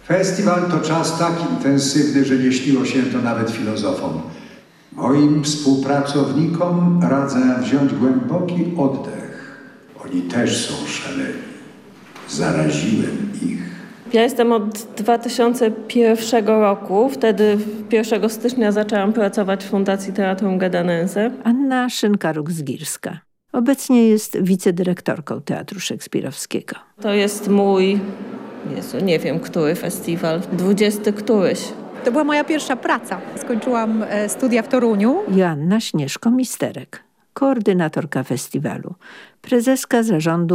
Festiwal to czas tak intensywny, że nie śniło się to nawet filozofom. Moim współpracownikom radzę wziąć głęboki oddech. Oni też są szaleni. Zaraziłem ich. Ja jestem od 2001 roku. Wtedy 1 stycznia zaczęłam pracować w Fundacji Teatrum Gedanense. Anna Szynkaruk-Zgirska. Obecnie jest wicedyrektorką Teatru Szekspirowskiego. To jest mój, nie wiem, który festiwal, 20 któryś. To była moja pierwsza praca. Skończyłam studia w Toruniu. Joanna Śnieżko-Misterek, koordynatorka festiwalu, prezeska zarządu